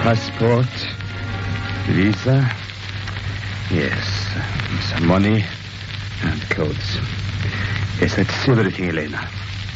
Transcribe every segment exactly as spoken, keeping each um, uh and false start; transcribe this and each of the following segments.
passport, visa. Yes, some money and clothes. Yes, that's everything, Elena.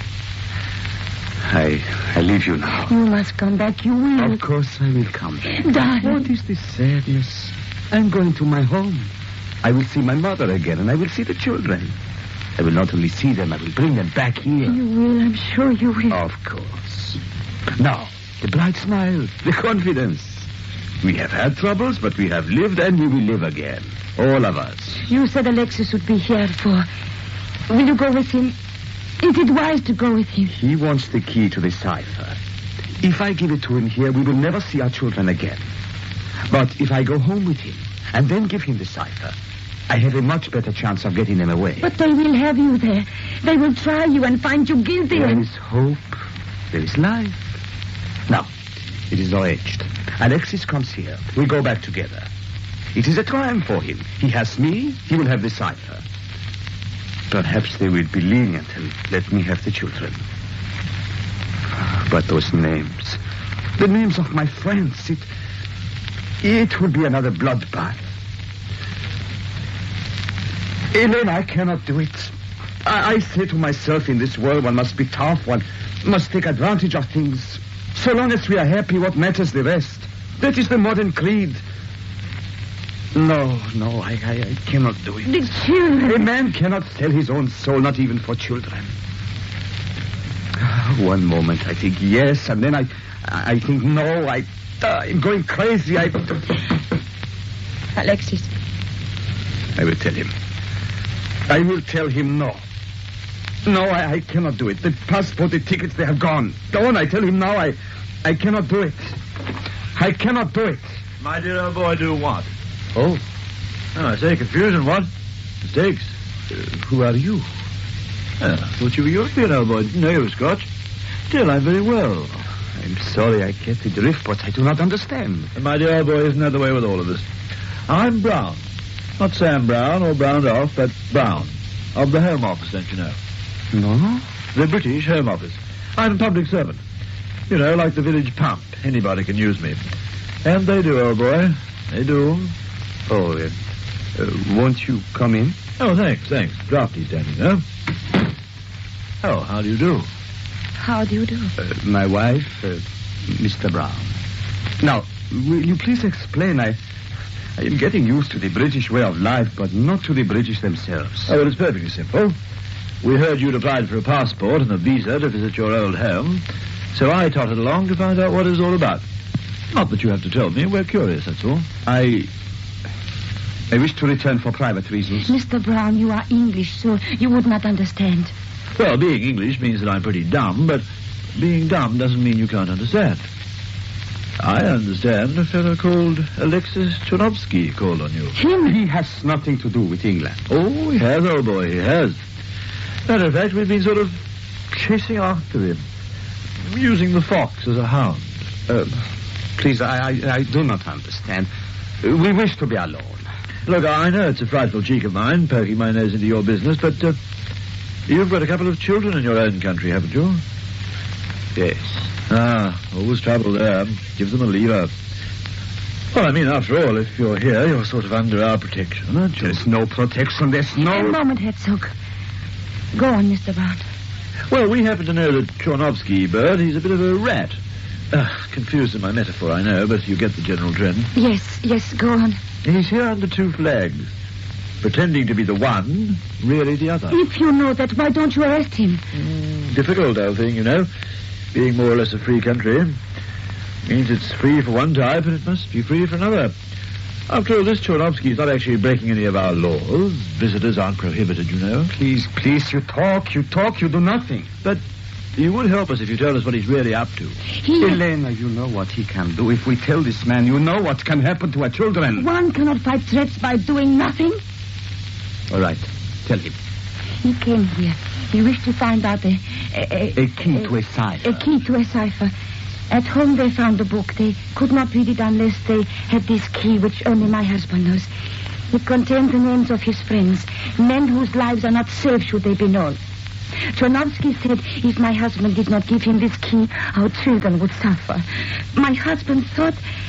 I I leave you now. You must come back. You will. Of course I will come back. Darling. What is this sadness? I'm going to my home. I will see my mother again, and I will see the children. I will not only see them, I will bring them back here. You will, I'm sure you will. Of course. Now, the bright smile, the confidence. We have had troubles, but we have lived and we will live again. All of us. You said Alexis would be here for... Will you go with him? Is it wise to go with him? He wants the key to the cipher. If I give it to him here, we will never see our children again. But if I go home with him and then give him the cipher, I have a much better chance of getting them away. But they will have you there. They will try you and find you guilty. There and... is hope. There is life. Now, it is arranged. Alexis comes here. We go back together. It is a triumph for him. He has me. He will have the cipher. Perhaps they will be lenient and let me have the children. But those names, the names of my friends, it, it would be another bloodbath. Elena, I cannot do it. I, I say to myself, in this world, one must be tough. One must take advantage of things. So long as we are happy, what matters the rest? That is the modern creed. No, no, I, I, I cannot do it. The children. A man cannot sell his own soul, not even for children. One moment I think yes, and then I, I think no. I, I'm going crazy. I. Alexis. I will tell him. I will tell him no. No, I, I cannot do it. The passport, the tickets, they have gone. Gone, I tell him now. I, I cannot do it. I cannot do it. My dear old boy, do what? Oh. Oh, I say, confusion, what? Mistakes. Uh, who are you? Oh, I thought you were European, old boy. Didn't know you were Scotch. Still, I'm very well. I'm sorry I get the drift, but I do not understand. And my dear old boy, isn't that the way with all of us? I'm Brown. Not Sam Brown or Browned Off, but Brown. Of the Home Office, don't you know? No? The British Home Office. I'm a public servant. You know, like the village pump. Anybody can use me. And they do, old boy. They do. Oh, uh, uh, won't you come in? Oh, thanks, thanks. Drafty standing there. Oh, how do you do? How do you do? Uh, my wife, uh, Mister Brown. Now, will you please explain? I, I am getting used to the British way of life, but not to the British themselves. Oh, well, it's perfectly simple. We heard you'd applied for a passport and a visa to visit your old home, so I trotted along to find out what it was all about. Not that you have to tell me. We're curious, that's all. I... I wish to return for private reasons. Mister Brown, you are English, so you would not understand. Well, being English means that I'm pretty dumb, but being dumb doesn't mean you can't understand. I understand a fellow called Alexis Chernovsky called on you. Him? He has nothing to do with England. Oh, he has, old boy, he has. Matter of fact, we've been sort of chasing after him, using the fox as a hound. Uh, please, I, I, I do not understand. Uh, we wish to be alone. Look, I know it's a frightful cheek of mine, poking my nose into your business, but uh, you've got a couple of children in your own country, haven't you? Yes. Ah, always trouble there. Give them a lever. Well, I mean, after all, if you're here, you're sort of under our protection, aren't you? There's no protection. There's no... A moment, Herzog. Go on, Mister Brown. Well, we happen to know that Chernovsky bird, he's a bit of a rat. Uh, confused in my metaphor, I know, but you get the general trend. Yes, yes, go on. He's here under two flags. Pretending to be the one, really the other. If you know that, why don't you arrest him? Mm, difficult, old thing, you know. Being more or less a free country means it's free for one type and it must be free for another. After all, this Chernovsky is not actually breaking any of our laws. Visitors aren't prohibited, you know. Please, please, you talk, you talk, you do nothing. But you would help us if you told us what he's really up to. He... Elena, you know what he can do. If we tell this man, you know what can happen to our children. One cannot fight threats by doing nothing. All right, tell him. He came here. He wished to find out a... A, a key a, to a cipher. A key to a cipher. At home they found the book. They could not read it unless they had this key, which only my husband knows. It contains the names of his friends, men whose lives are not safe should they be known. Chernovsky said if my husband did not give him this key, our children would suffer. My husband thought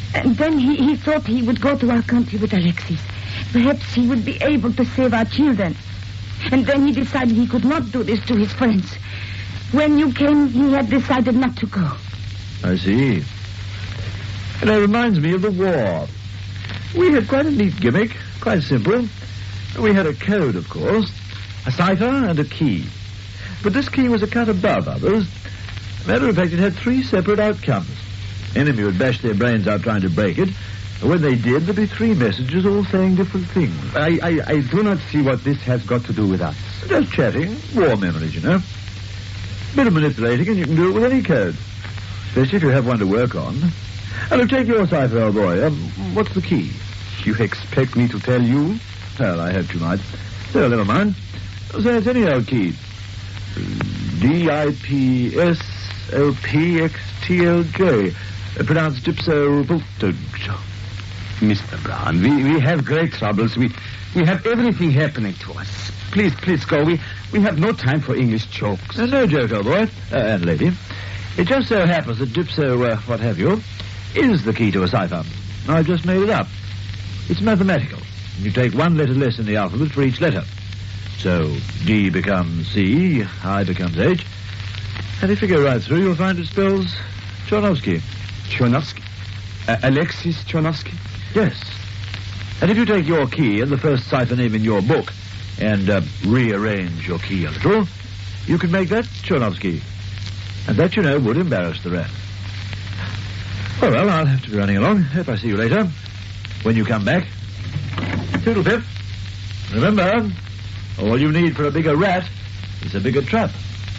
And then he, he thought he would go to our country with Alexis. Perhaps he would be able to save our children. And then he decided he could not do this to his friends. When you came, he had decided not to go. I see. And it reminds me of the war. We had quite a neat gimmick, quite simple. We had a code, of course, a cipher and a key. But this key was a cut above others. Matter of fact, it had three separate outcomes. Enemy would bash their brains out trying to break it. And when they did, there'd be three messages all saying different things. I, I, I do not see what this has got to do with us. Just chatting. War memories, you know. Bit of manipulating, and you can do it with any code. Especially if you have one to work on. And I'll take your cipher, old boy. Um, what's the key? You expect me to tell you? Well, I hoped you might. So, never mind. So it's any old key. D I P S O P X T L J. Uh, pronounced Gypso Voltage. Mister Brown, we, we have great troubles. We we have everything happening to us. Please, please go. We we have no time for English jokes. Uh, no joke, old boy. Uh, and lady. It just so happens that Gypso, uh, what have you, is the key to a cipher. I've just made it up. It's mathematical. You take one letter less in the alphabet for each letter. So D becomes C, I becomes H. And if you go right through, you'll find it spells Chornovsky. Chornovsky? Uh, Alexis Chornovsky? Yes. And if you take your key and the first cipher name in your book and uh, rearrange your key a little, you can make that Chornovsky. And that, you know, would embarrass the rest. Oh, well, I'll have to be running along. Hope I see you later. When you come back. Toodle pip. Remember, all you need for a bigger rat is a bigger trap.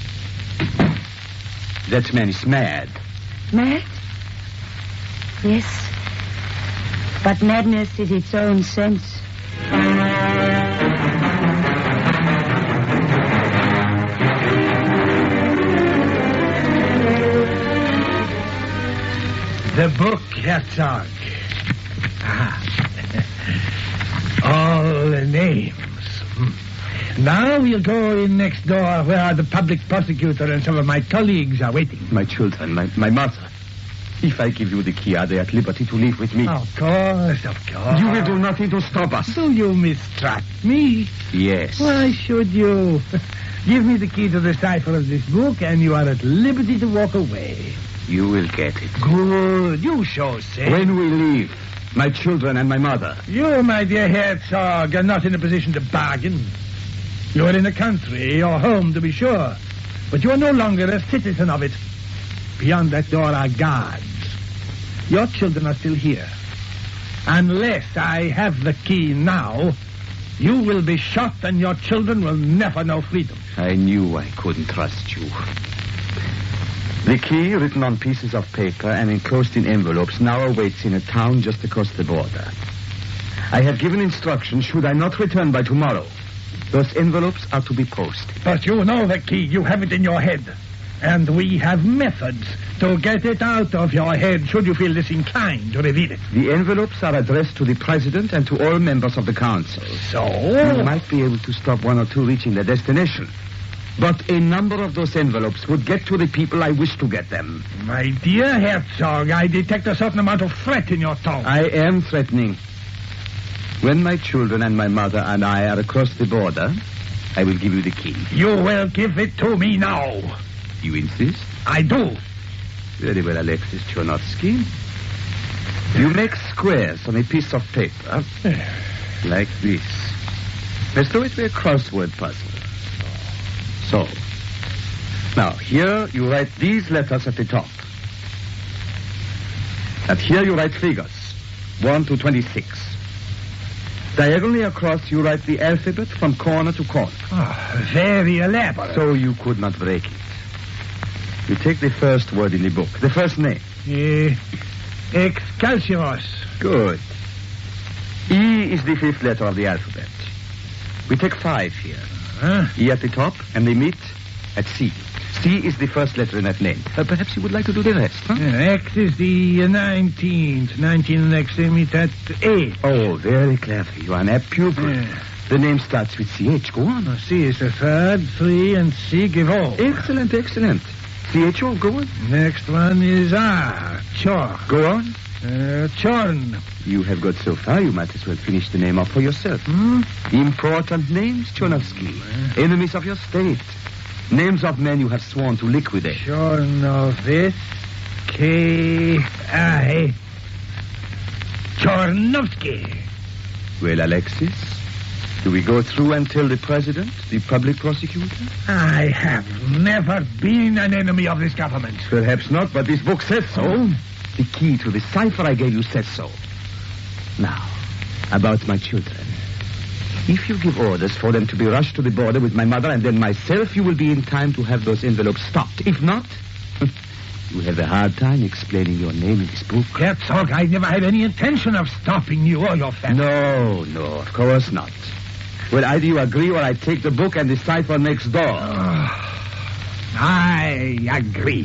That man is mad. Mad? Yes. But madness is its own sense. The book, Herzog. Ah. All the names. Hmm. Now we'll go in next door where the public prosecutor and some of my colleagues are waiting. My children, my, my mother. If I give you the key, are they at liberty to leave with me? Of course, of course. You will do nothing to stop us. Do you mistrust me? Yes. Why should you? Give me the key to the cipher of this book and you are at liberty to walk away. You will get it. Good. You show sense. When we leave, my children and my mother. You, my dear Herzog, are not in a position to bargain. You are in the country, your home to be sure. But you are no longer a citizen of it. Beyond that door are guards. Your children are still here. Unless I have the key now, you will be shot and your children will never know freedom. I knew I couldn't trust you. The key, written on pieces of paper and enclosed in envelopes, now awaits in a town just across the border. I have given instructions should I not return by tomorrow. Those envelopes are to be posted. But you know the key. You have it in your head. And we have methods to get it out of your head should you feel disinclined to reveal it. The envelopes are addressed to the president and to all members of the council. So? You might be able to stop one or two reaching their destination. But a number of those envelopes would get to the people I wish to get them. My dear Herzog, I detect a certain amount of threat in your tone. I am threatening. When my children and my mother and I are across the border, I will give you the key. You will give it to me now. You insist? I do. Very well, Alexis Chornovsky. You make squares on a piece of paper, like this. As though it were a crossword puzzle. So, now, here you write these letters at the top. And here you write figures, one to twenty-six. Diagonally across, you write the alphabet from corner to corner. Oh, very elaborate. So you could not break it. You take the first word in the book, the first name. Uh, Excelsior. Good. E is the fifth letter of the alphabet. We take five here. Huh? E at the top, and they meet at C. C is the first letter in that name. Uh, perhaps you would like to do the rest, huh? Uh, X is the uh, nineteenth. nineteen and X, they meet at A. Oh, very clever. You are an apt pupil. Yeah. The name starts with C H. Go on. Uh, C is the third, three, and C give O. Excellent, excellent. C H O, go on. Next one is R. Chor. Go on. Uh, Chorn. You have got so far, you might as well finish the name off for yourself. Hmm? Important names, Chornovsky. Enemies of your state. Names of men you have sworn to liquidate. Chornovitz. K. I. Chornovsky. Well, Alexis, do we go through and tell the president, the public prosecutor? I have never been an enemy of this government. Perhaps not, but this book says so. The key to the cipher I gave you says so. Now, about my children. If you give orders for them to be rushed to the border with my mother and then myself, you will be in time to have those envelopes stopped. If not, you have a hard time explaining your name in this book. Herzog, I never had any intention of stopping you or your family. No, no, of course not. Well, either you agree or I take the book and the cipher next door. Oh, I agree.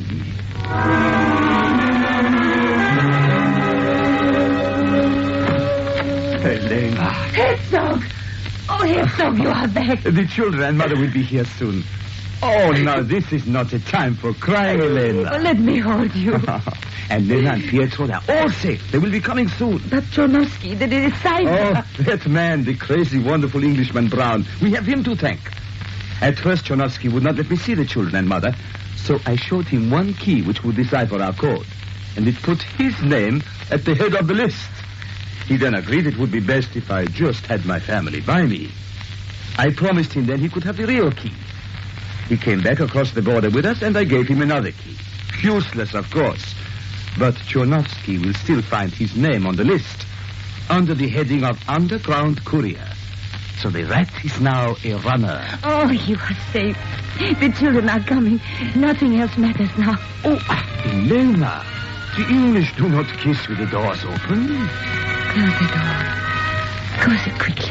Helena. Herzog! Oh, Herzog, you are back. The children and mother will be here soon. Oh, now, this is not a time for crying, Elena. Oh, let me hold you. And Lena and Pietro, they're all safe. They will be coming soon. But Chornovsky, the disciple. Oh, that man, the crazy, wonderful Englishman Brown. We have him to thank. At first, Chornovsky would not let me see the children and mother, so I showed him one key which would decipher our code. And it put his name at the head of the list. He then agreed it would be best if I just had my family by me. I promised him then he could have the real key. He came back across the border with us, and I gave him another key. Useless, of course. But Chornovsky will still find his name on the list, under the heading of Underground Courier. So the rat is now a runner. Oh, you are safe. The children are coming. Nothing else matters now. Oh, Elena, the English do not kiss with the doors open. Close the door. Close it quickly.